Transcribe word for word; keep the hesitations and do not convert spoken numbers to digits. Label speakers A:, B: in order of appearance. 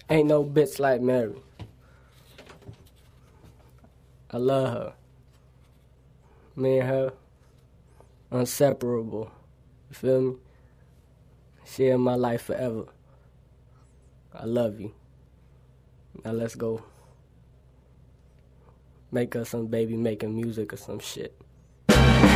A: Ain't no bitch like Mary. I love her. Me and her, inseparable. You feel me? She in my life forever. I love you. Now let's go make us some baby making music or some shit.